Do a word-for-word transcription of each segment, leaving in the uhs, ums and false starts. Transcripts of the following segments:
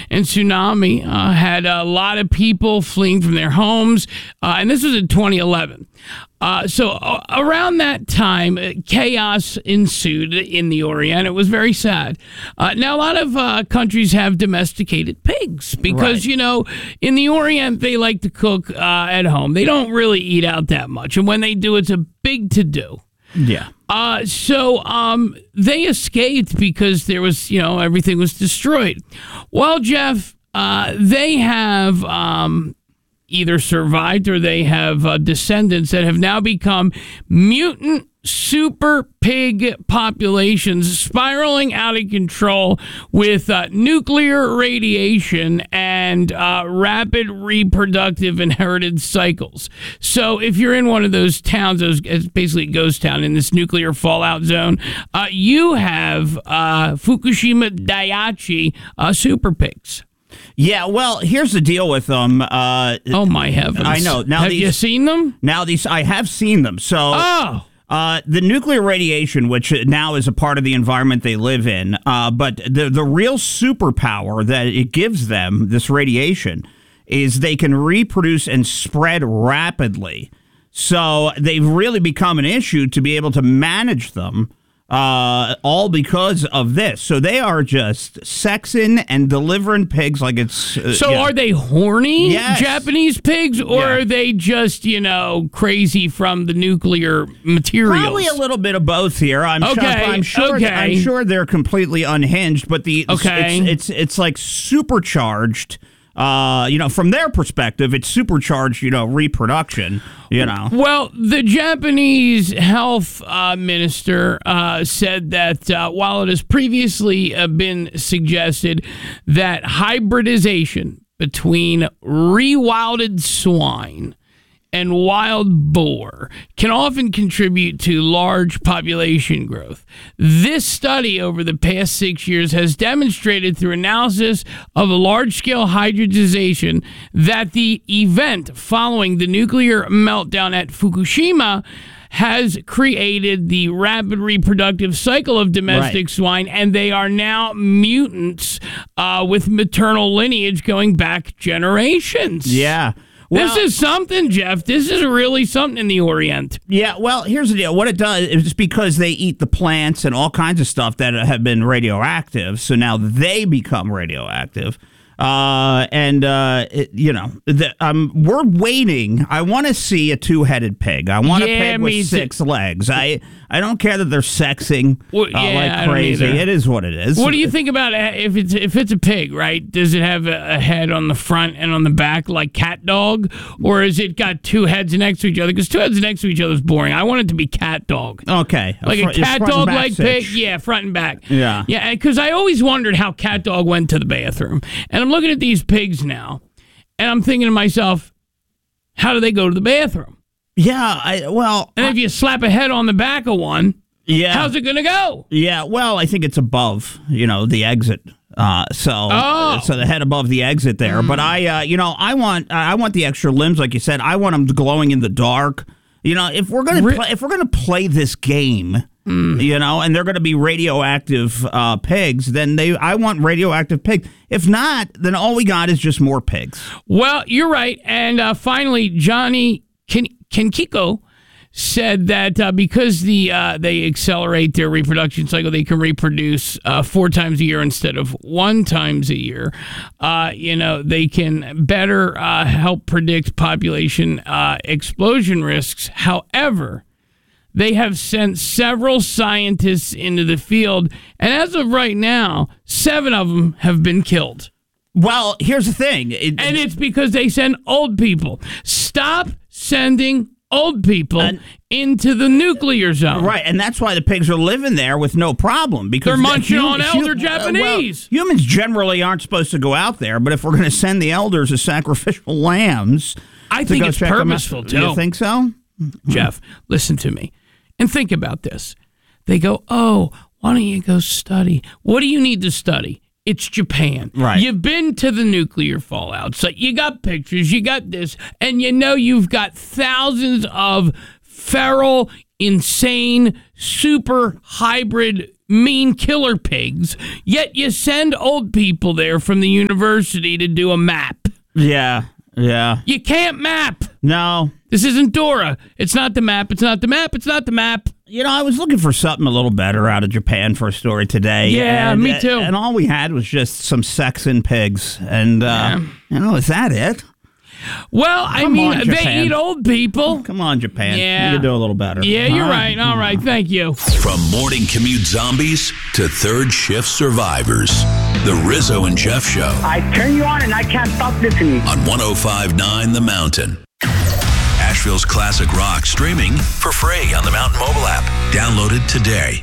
and tsunami uh, had a lot of people fleeing from their homes, uh, and this was in twenty eleven. Uh, so uh, around that time, uh, chaos ensued in the Orient. It was very sad. Uh, now, a lot of uh, countries have domesticated pigs because, right. you know, in the Orient, they like to cook uh, at home. They don't really eat out that much. And when they do, it's a big to-do. Yeah. Uh, so um, they escaped because there was, you know, everything was destroyed. Well, Jeff, uh, they have... Um, either survived or they have uh, descendants that have now become mutant super pig populations spiraling out of control with uh, nuclear radiation and uh, rapid reproductive inherited cycles. So if you're in one of those towns, those, it's basically a ghost town in this nuclear fallout zone, uh, you have uh, Fukushima Daiichi uh, super pigs. Yeah, well, here's the deal with them. Uh, oh, my heavens. I know. Now have these, you seen them? Now, these I have seen them. So, oh. uh, the nuclear radiation, which now is a part of the environment they live in, uh, but the, the real superpower that it gives them, this radiation, is they can reproduce and spread rapidly. So they've really become an issue to be able to manage them. Uh, all because of this. So they are just sexing and delivering pigs like it's... Uh, so yeah. are they horny yes. Japanese pigs, or yeah. are they just, you know, crazy from the nuclear materials? Probably a little bit of both here. I'm okay. sure, I'm sure, okay. I'm sure they're completely unhinged, but the okay. it's, it's, it's like supercharged... Uh, you know, from their perspective, it's supercharged, you know, reproduction, you know. Well, the Japanese health uh, minister uh, said that uh, while it has previously uh, been suggested that hybridization between rewilded swine and wild boar can often contribute to large population growth. This study over the past six years has demonstrated through analysis of a large-scale hybridization that the event following the nuclear meltdown at Fukushima has created the rapid reproductive cycle of domestic right. swine, and they are now mutants uh, with maternal lineage going back generations. Yeah. Well, this is something, Jeff. This is really something in the Orient. Yeah, well, here's the deal. What it does is just because they eat the plants and all kinds of stuff that have been radioactive, so now they become radioactive. Uh, and, uh, it, you know, the, um, we're waiting. I want to see a two-headed pig. I want yeah, a pig with six too. legs. I I don't care that they're sexing well, uh, yeah, like crazy. It is what it is. What do you think about if it's if it's a pig, right? Does it have a, a head on the front and on the back like cat dog? Or is it got two heads next to each other? Because two heads next to each other is boring. I want it to be cat dog. Okay. Like a, fr- a cat dog like pig? Yeah, front and back. Yeah. Yeah, because I always wondered how cat dog went to the bathroom. And I'm looking at these pigs now, and I'm thinking to myself, how do they go to the bathroom? Yeah, I, well... And I, if you slap a head on the back of one, yeah, how's it going to go? Yeah, well, I think it's above, you know, the exit. Uh, so, oh. so the head above the exit there. Mm. But I, uh, you know, I want, I want the extra limbs, like you said. I want them glowing in the dark. You know, if we're gonna, Re- play, if we're gonna play this game, mm. you know, and they're gonna be radioactive uh, pigs, then they, I want radioactive pigs. If not, then all we got is just more pigs. Well, you're right. And uh, finally, Johnny Ken- Kenkiko said that uh, because the uh, they accelerate their reproduction cycle, they can reproduce uh, four times a year instead of one times a year. Uh, you know, they can better uh, help predict population uh, explosion risks. However, they have sent several scientists into the field, and as of right now, seven of them have been killed. Well, here's the thing. It, and it's because they send old people. Stop sending old people and, into the nuclear zone. Right, and that's why the pigs are living there with no problem. Because they're munching the, on elder hum, Japanese. Uh, well, humans generally aren't supposed to go out there, but if we're going to send the elders as sacrificial lambs... I think it's purposeful, too. You think so? Jeff, listen to me. And think about this. They go, oh, why don't you go study? What do you need to study? It's Japan. Right. You've been to the nuclear fallout. So you got pictures, you got this, and you know you've got thousands of feral, insane, super hybrid mean killer pigs, yet you send old people there from the university to do a map. Yeah, yeah. You can't map. No. This isn't Dora. It's not the map. It's not the map. It's not the map. You know, I was looking for something a little better out of Japan for a story today. Yeah, and, me too. And all we had was just some sex and pigs. And, uh, yeah. you know, is that it? Well, I Come mean, on, they Japan. eat old people. Come on, Japan. Yeah. You can do a little better. Yeah, you're all right. All right. Thank you. From morning commute zombies to third shift survivors, The Rizzo and Jeff Show. I turn you on and I can't stop listening. On one oh five point nine The Mountain. Asheville's classic rock streaming for free on the Mountain mobile app. Download it today.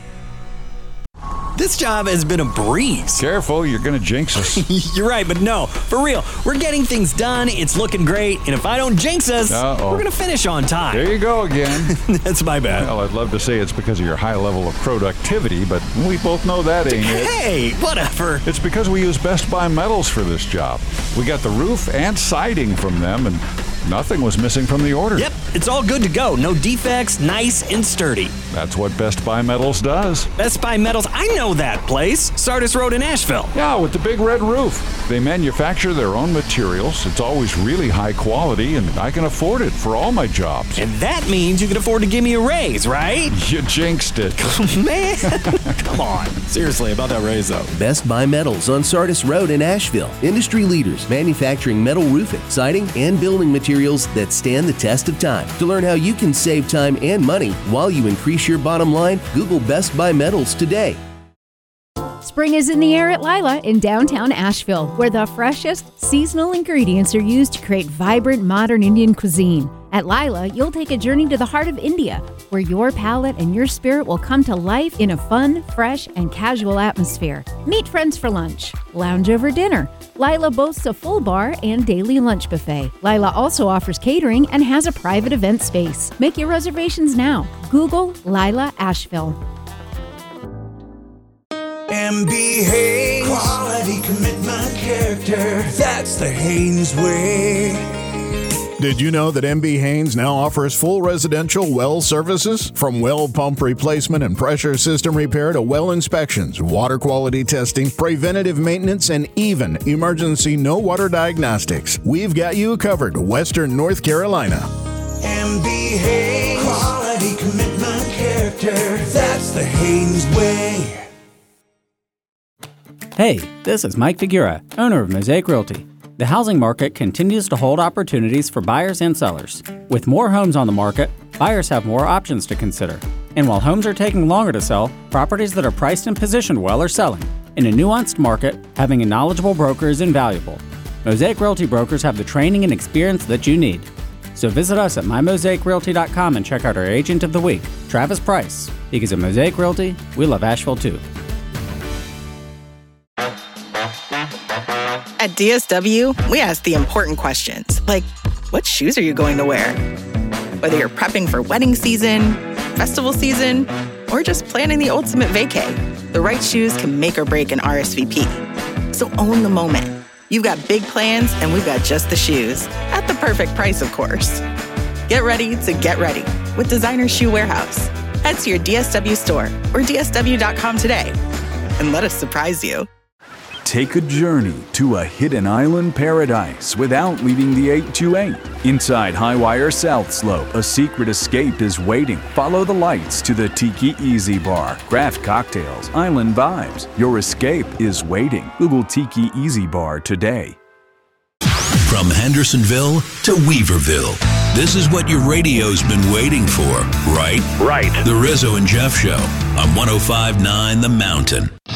This job has been a breeze. Careful, you're going to jinx us. You're right, but no, for real. We're getting things done. It's looking great. And if I don't jinx us, Uh-oh. we're going to finish on time. There you go again. That's my bad. Well, I'd love to say it's because of your high level of productivity, but we both know that ain't it. Hey, whatever. It's because we use Best Buy Metals for this job. We got the roof and siding from them, and nothing was missing from the order. Yep, it's all good to go. No defects, nice and sturdy. That's what Best Buy Metals does. Best Buy Metals, I know that place. Sardis Road in Asheville. Yeah, with the big red roof. They manufacture their own materials. It's always really high quality, and I can afford it for all my jobs. And that means you can afford to give me a raise, right? You jinxed it. Man, come on. Seriously, about that raise, though. Best Buy Metals on Sardis Road in Asheville. Industry leaders manufacturing metal roofing, siding, and building materials that stand the test of time. To learn how you can save time and money while you increase your bottom line, Google Best Buy Metals today. Spring is in the air at Lila in downtown Asheville, where the freshest seasonal ingredients are used to create vibrant modern Indian cuisine. At Lila, you'll take a journey to the heart of India, where your palate and your spirit will come to life in a fun, fresh, and casual atmosphere. Meet friends for lunch, lounge over dinner. Lila boasts a full bar and daily lunch buffet. Lila also offers catering and has a private event space. Make your reservations now. Google Lila Asheville. M B Haynes, quality, commitment, character, that's the Haynes way. Did you know that M B Haynes now offers full residential well services? From well pump replacement and pressure system repair to well inspections, water quality testing, preventative maintenance, and even emergency no water diagnostics. We've got you covered, Western North Carolina. M B Haynes, quality, commitment, character, that's the Haynes way. Hey, this is Mike Figura, owner of Mosaic Realty. The housing market continues to hold opportunities for buyers and sellers. With more homes on the market, buyers have more options to consider. And while homes are taking longer to sell, properties that are priced and positioned well are selling. In a nuanced market, having a knowledgeable broker is invaluable. Mosaic Realty brokers have the training and experience that you need. So visit us at my mosaic realty dot com and check out our Agent of the Week, Travis Price. Because at Mosaic Realty, we love Asheville too. At D S W, we ask the important questions, like, what shoes are you going to wear? Whether you're prepping for wedding season, festival season, or just planning the ultimate vacay, the right shoes can make or break an R S V P. So own the moment. You've got big plans, and we've got just the shoes. At the perfect price, of course. Get ready to get ready with Designer Shoe Warehouse. Head to your D S W store or D S W dot com today and let us surprise you. Take a journey to a hidden island paradise without leaving the eight two eight. Inside Highwire South Slope, a secret escape is waiting. Follow the lights to the Tiki Easy Bar. Craft cocktails, island vibes. Your escape is waiting. Google Tiki Easy Bar today. From Hendersonville to Weaverville, this is what your radio's been waiting for, right? Right. The Rizzo and Jeff Show on one oh five point nine The Mountain.